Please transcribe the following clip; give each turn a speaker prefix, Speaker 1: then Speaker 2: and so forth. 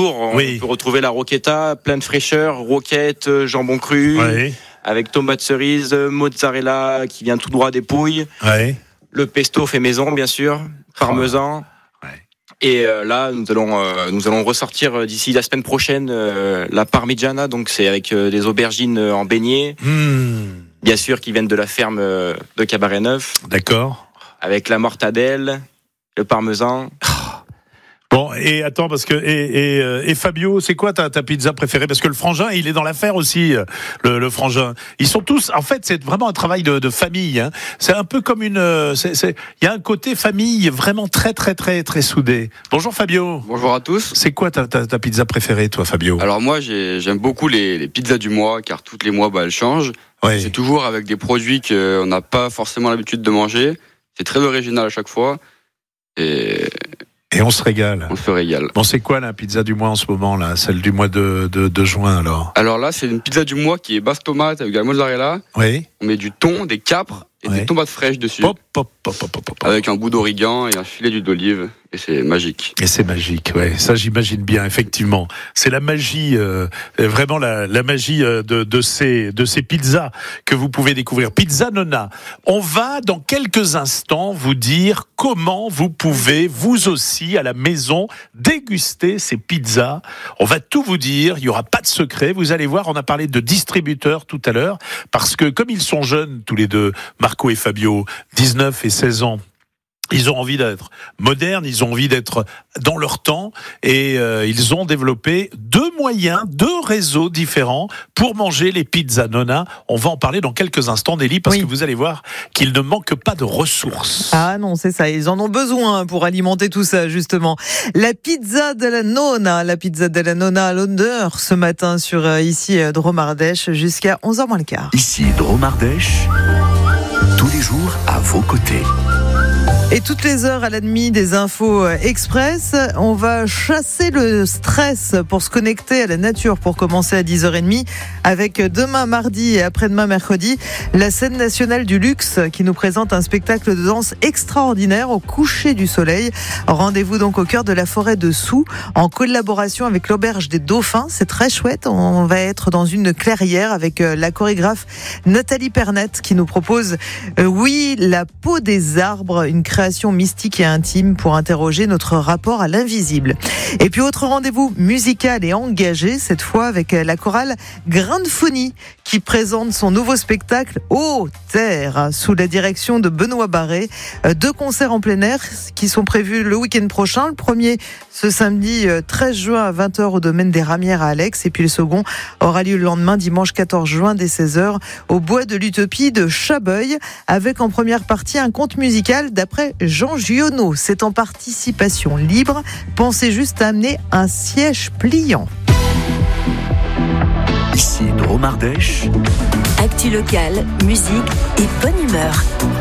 Speaker 1: toujours. On peut retrouver la rocchetta, plein de fraîcheur, roquette, jambon cru, avec tomates cerises, mozzarella qui vient tout droit des Pouilles. Le pesto fait maison, bien sûr, parmesan. Et là, nous allons ressortir d'ici la semaine prochaine la parmigiana, donc c'est avec des aubergines en beignets, bien sûr, qui viennent de la ferme de Cabaret Neuf.
Speaker 2: D'accord.
Speaker 1: Avec la mortadelle, le parmesan.
Speaker 2: Bon, et attends, parce que et Fabio, c'est quoi ta pizza préférée? Parce que le frangin, il est dans l'affaire aussi, le frangin. Ils sont tous, en fait, c'est vraiment un travail de famille. Hein. C'est un peu comme il y a un côté famille vraiment très très très très soudé. Bonjour Fabio.
Speaker 3: Bonjour à tous.
Speaker 2: C'est quoi ta pizza préférée, toi, Fabio?
Speaker 3: Alors moi, j'aime beaucoup les pizzas du mois, car tous les mois, elles changent. C'est toujours avec des produits qu'on n'a pas forcément l'habitude de manger. C'est très original à chaque fois. Et
Speaker 2: on se régale.
Speaker 3: On se régale.
Speaker 2: Bon, c'est quoi la pizza du mois en ce moment, là, celle du mois de juin, alors?
Speaker 3: Alors là, c'est une pizza du mois qui est basse tomate avec de la mozzarella.
Speaker 2: Oui.
Speaker 3: On met du thon, des capres et des tomates fraîches dessus. Avec un bout d'origan et un filet d'huile d'olive. Et c'est magique.
Speaker 2: Et c'est magique, ça j'imagine bien, effectivement. C'est la magie, vraiment la magie de ces pizzas que vous pouvez découvrir. Pizza Nonna. On va dans quelques instants vous dire comment vous pouvez, vous aussi, à la maison, déguster ces pizzas. On va tout vous dire, il n'y aura pas de secret. Vous allez voir, on a parlé de distributeurs tout à l'heure, parce que comme ils sont jeunes, tous les deux, Marco et Fabio, 19 et 16 ans, ils ont envie d'être modernes, ils ont envie d'être dans leur temps et ils ont développé deux réseaux différents pour manger les pizzas Nonna. On va en parler dans quelques instants, Nelly, parce que vous allez voir qu'ils ne manquent pas de ressources.
Speaker 4: Ah non, c'est ça, ils en ont besoin pour alimenter tout ça, justement. La pizza de la Nonna à l'honneur ce matin sur ici Drôme Ardèche jusqu'à 11h moins le quart.
Speaker 5: Ici Drôme Ardèche, tous les jours à vos côtés.
Speaker 4: Et toutes les heures à la demi des infos express, on va chasser le stress pour se connecter à la nature pour commencer à 10h30 avec demain mardi et après-demain mercredi la scène nationale du luxe qui nous présente un spectacle de danse extraordinaire au coucher du soleil. Rendez-vous donc au cœur de la forêt de Soux en collaboration avec l'auberge des Dauphins. C'est très chouette. On va être dans une clairière avec la chorégraphe Nathalie Pernette qui nous propose la peau des arbres, une création mystique et intime pour interroger notre rapport à l'invisible. Et puis autre rendez-vous musical et engagé, cette fois avec la chorale Grindephonie qui présente son nouveau spectacle Ô Terre sous la direction de Benoît Barré. 2 concerts en plein air qui sont prévus le week-end prochain. Le premier ce samedi 13 juin à 20h au domaine des Ramières à Alex et puis le second aura lieu le lendemain dimanche 14 juin dès 16h au bois de l'Utopie de Chabeuil avec en première partie un conte musical d'après Jean Giono. C'est en participation libre. Pensez juste à amener un siège pliant.
Speaker 5: Ici Drôme Ardèche.
Speaker 6: Actu locale, musique et bonne humeur.